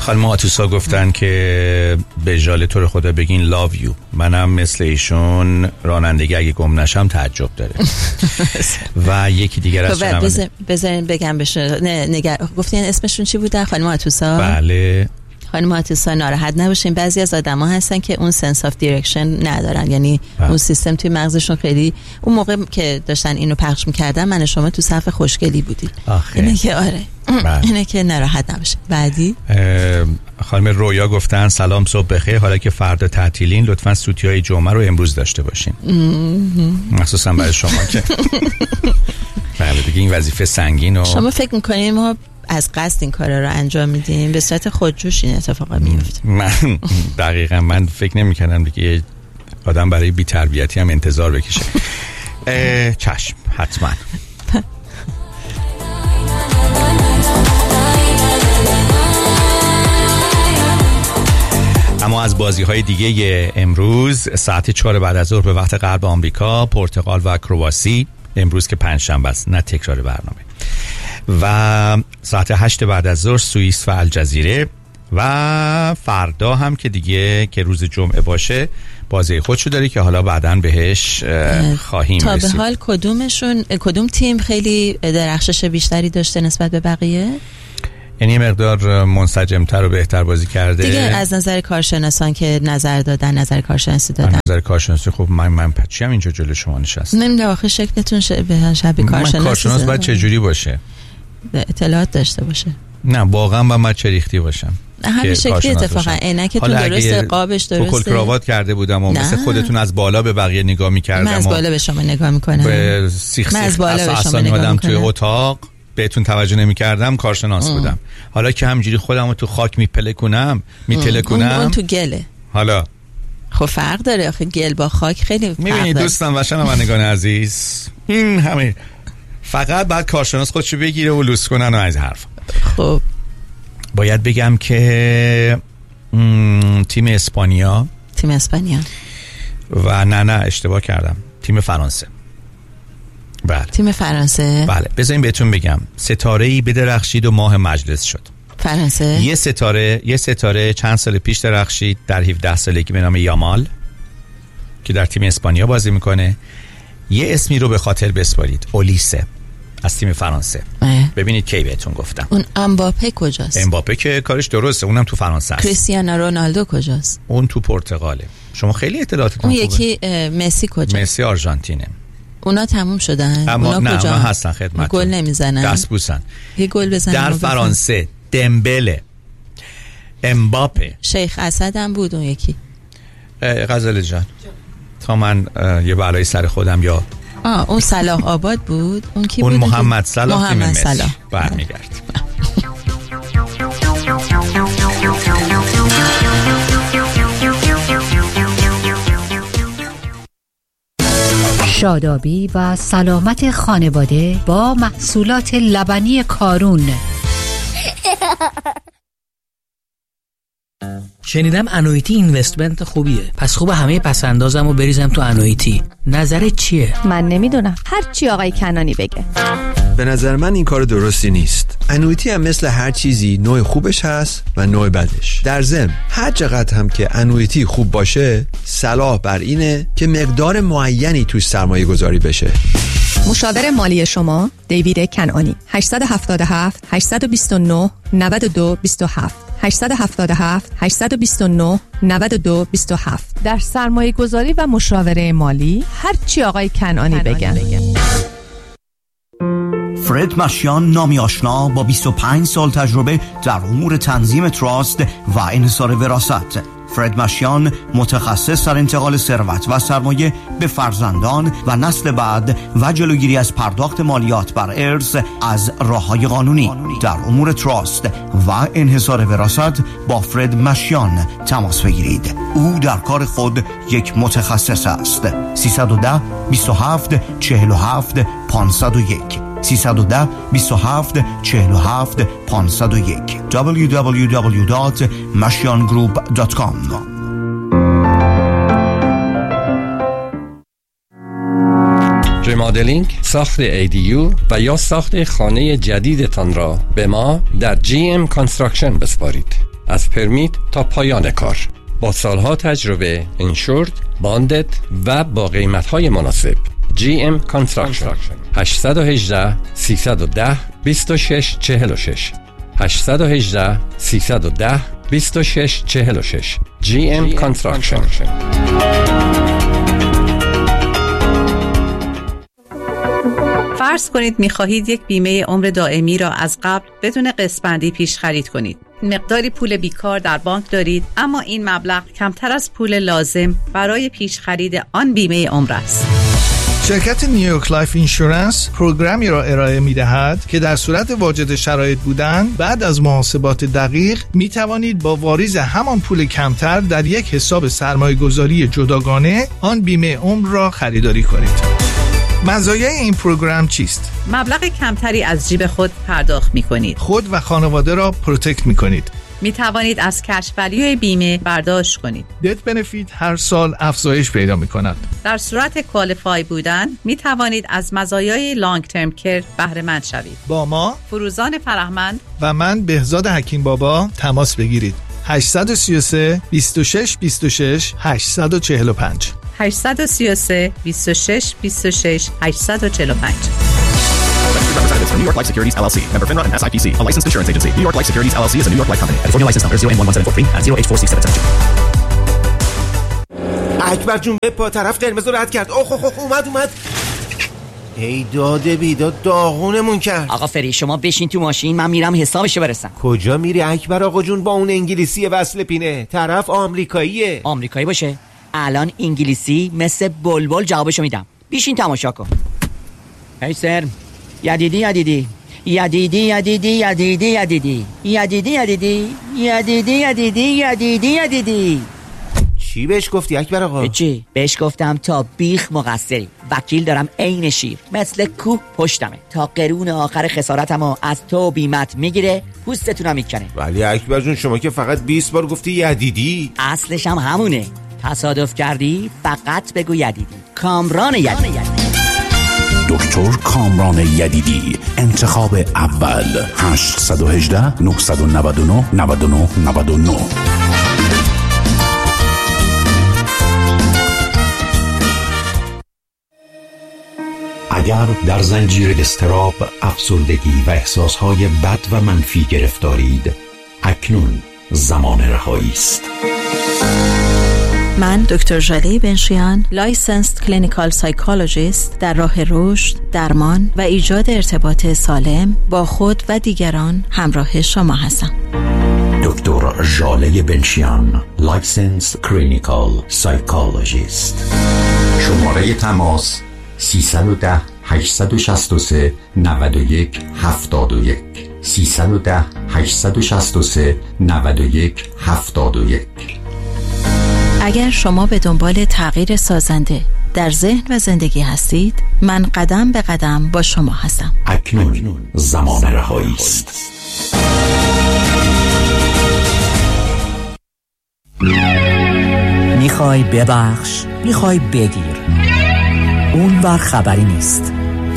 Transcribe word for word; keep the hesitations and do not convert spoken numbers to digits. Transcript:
خانم آتوسا گفتن که به جال تو رو خدا بگین لاو یو. منم مثل ایشون رانندگی اگه گم نشم تعجب داره. و یکی دیگر از شنونده بذارین بگم بشه. نه نگر گفتین اسمشون چی بوده خانم آتوسا؟ بله خانم آتوسا ناراحت نباشین، بعضی از آدما هستن که اون سنس آف دیرکشن ندارن، یعنی بله. اون سیستم توی مغزشون خیلی. اون موقع که داشتن اینو پخش می‌کردن من شما تو صف خوشگلی بودید. اینه که آره بله. اینه که ناراحت نباشین. بعدی خانم رویا گفتن سلام صبح بخیر، حالا که فردا تعطیلین لطفاً سوتی‌های جمعه رو امروز داشته باشین. مخصوصا برای شما که بله دیگه این وظیفه سنگین و شما فکر می‌کنید ما از قصد این کارا رو انجام میدیم؟ به صورت خودجوش این اتفاقا میفته. من دقیقاً من فکر نمی‌کردم دیگه آدم برای بی‌تربیتی هم انتظار بکشه. چشم حتما. اما از بازی‌های دیگه امروز ساعت چهار بعد از ظهر به وقت غرب آمریکا پرتغال و کرواسی، امروز که پنجشنبه است نه تکرار برنامه، و ساعت هشت بعد از ظهر سوئیس و الجزیره، و فردا هم که دیگه که روز جمعه باشه بازی خودشو داری که حالا بعداً بهش خواهیم تا رسید. به حال کدومشون کدوم تیم خیلی درخشش بیشتری داشته نسبت به بقیه؟ یعنی مقدار منسجم‌تر و بهتر بازی کرده دیگه از نظر کارشناسان که نظر دادن، نظر کارشناسی دادن. از نظر کارشناسی خب من من پچی هم اینجا جلوی شما نشستم. نمیدونم آخه شکلتون شبیه شبیه کارشناس. کارشناس باید چه جوری باشه؟ اطلاعات داشته باشه. نه واقعا با من چه ریختی باشم. همین شکلی اتفاقا عینکتون درسته، قابش درسته. کل کراوات کرده بودم و مثل خودتون از بالا به بقیه نگاه می‌کردم. من از بالا به شما نگاه می‌کنم. به سیخ سیخ از بالا به شما نگاه می‌کنم. توی اتاق بهتون توجه نمی‌کردم، کارشناس ام. بودم. حالا که همینجوری خودمو تو خاک میپلکونم، میتلکونم. اون, اون تو گله. حالا خب فرق داره آخه گل با خاک خیلی فرق داره. می‌بینید دوستان و شنوندگان عزیز، این همه فقط بعد کارشناس خودشو بگیره و لوس کنن و از حرف. خب باید بگم که تیم اسپانیا تیم اسپانیا و نه نه اشتباه کردم، تیم فرانسه. بله تیم فرانسه. بله بذارین بهتون بگم ستاره‌ای بدرخشید و ماه مجلس شد. فرانسه یه ستاره یه ستاره چند سال پیش درخشید در هفده سالگی به نام یامال که در تیم اسپانیا بازی میکنه. یه اسمی رو به خاطر بسپارید، اولیسه از تیم فرانسه. اه. ببینید کی بهتون گفتم. اون امباپه کجاست؟ امباپه که کارش درسته، اونم تو فرانسه است. کریستیانو رونالدو کجاست؟ اون تو پرتغاله. شما خیلی اطلاعاتتون خوبه. اون یکی مسی کجاست؟ مسی آرژانتینه. اونا تموم شدن. اما اونا نه کجا اونا هستن خدمتتون. گل نمیزنن. دست بوسن. یه گل بزنن. در فرانسه دمبله، امباپه، شیخ اسد هم بود اون یکی. غزاله جان تا من یه بلای سر خودم یا آه اون صلاح آباد بود. اون کی اون بود؟ محمد صلاح. محمد صلاح برمیگرد. شادابی و سلامت خانواده با محصولات لبنی کارون. شنیدم انویتی اینوستمنت خوبیه، پس خوب همه پسندازم و بریزم تو انویتی. نظرت چیه؟ من نمیدونم، هر چی آقای کنانی بگه. به نظر من این کار درستی نیست. انویتی هم مثل هر چیزی نوع خوبش هست و نوع بدش. در ضمن هر چقدر هم که انویتی خوب باشه، صلاح بر اینه که مقدار معینی توش سرمایه گذاری بشه. مشاور مالی شما دیوید کنانی. هشت هفت هفت هشت دو نه نه دو دو هفت هشت هفت هفت هشت دو نه نه دو دو هفت. در سرمایه گذاری و مشاوره مالی هر چی آقای کنانی بگن. فرد مشیان نامی آشنا با بیست و پنج سال تجربه در امور تنظیم تراست و انحصار وراثت. فرد مشیان متخصص در انتقال ثروت و سرمایه به فرزندان و نسل بعد و جلوگیری از پرداخت مالیات بر ارث از راه‌های قانونی. در امور تراست و انحصار وراثت با فرد مشیان تماس بگیرید. او در کار خود یک متخصص است. سیصد و ده بیست و هفت چهل و هفت پانصد و یک سیصد و ده بیست و هفت چهل و هفت پانصد و یک دبلیو دبلیو دبلیو دات مشیان گروپ دات کام. ریمادلینگ، ساخت ای دی یو و یا ساخت خانه جدیدتان را به ما در جی ام کانستراکشن بسپارید. از پرمیت تا پایان کار. با سالها تجربه، انشورد، باندد و با قیمت‌های مناسب. جی ام Construction. هشت یک هشت سه یک صفر دو شش چهار شش هشت یک هشت سه یک صفر دو شش چهار شش جی ام Construction. فرض کنید می‌خواهید یک بیمه عمر دائمی را از قبل بدون قسط‌بندی پیش خرید کنید. مقداری پول بیکار در بانک دارید، اما این مبلغ کمتر از پول لازم برای پیش خرید آن بیمه عمر است. شرکت نیویورک لایف اینشورنس پروگرامی را ارائه می دهد که در صورت واجد شرایط بودن بعد از محاسبات دقیق می توانید با واریز همان پول کمتر در یک حساب سرمایه گذاری جداگانه آن بیمه عمر را خریداری کنید. مزایای این پروگرام چیست؟ مبلغ کمتری از جیب خود پرداخت می کنید. خود و خانواده را پروتکت می کنید. می توانید از کش ولیوی بیمه برداشت کنید. دت بنفیت هر سال افزایش پیدا می کند. در صورت کوالیفای بودن می توانید از مزایای لانگ ترم کیر بهره مند شوید. با ما فروزان فرهمند و من بهزاد حکیم بابا تماس بگیرید. هشت سه سه دو شش دو شش هشت چهار پنج هشت سه سه دو شش دو شش هشت چهار پنج. Representatives from New York Life Securities L L C. Member FINRA and S I P C. A licensed insurance agency. New York Life Securities L L C is a New York Life company. California license number zero N one one seven four three and zero H four six seven seven two. اکبر جون به پا طرف قرمز رد کرد. اوه اوه اوه اومد اومد. ای داده بیداد داغونمون کرد. آقا فری شما بشین تو ماشین، من میرم حسابشو برسم. کجا میری اکبر آقا جون با اون انگلیسی وصل پینه؟ طرف آمریکاییه. آمریکایی باشه؟ الان انگلیسی مثل بلبل جوابشو میدم. بشین تماشا کن. هی سر یدیدی یدیدی یدیدی یدیدی یدیدی یدیدی یدیدی یدیدی یدیدی یدیدی یدیدی یدیدی. چی بهش گفتی اکبر آقا؟ چی؟ بهش گفتم تا بیخ مقصری، وکیل دارم عین شیر، مثل کوه پشتمه، تا قرون آخر خسارتمو از تو بیمت میگیره، پوستتونم میکنه. ولی اکبر جون شما که فقط بیست بار گفتی یدیدی. اصلش هم همونه. تصادف کردی فقط بگو یدیدی. کامران یدیدی. دکتر کامران یدیدی، انتخاب اول. هشت یک هشت نه نه نه نه نه نه نه. اگر در زنجیر اضطراب، افسردگی و احساسهای بد و منفی گرفتارید، اکنون زمان رهایی است. من دکتر ژاله بنشیان، لایسنسد کلینیکال سایکولوژیست، در راه رشد، درمان و ایجاد ارتباط سالم با خود و دیگران همراه شما هستم. دکتر ژاله بنشیان، لایسنسد کلینیکال سایکولوژیست. شماره تماس سیصد و ده هشتصد و شصت و سه نود و یک هفتاد و یک سیصد و ده هشتصد و شصت و سه نود و یک هفتاد و یک. اگر شما به دنبال تغییر سازنده در ذهن و زندگی هستید، من قدم به قدم با شما هستم. اکنون زمان رهایی است. میخوای ببخش، میخوای بگیر، اون ور خبری نیست.